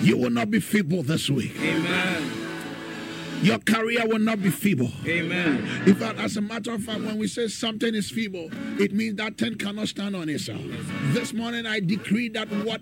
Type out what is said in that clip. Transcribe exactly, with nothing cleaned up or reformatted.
You will not be feeble this week. Amen. Your career will not be feeble. Amen. In fact, as a matter of fact, when we say something is feeble, it means that thing cannot stand on itself. This morning I decree that what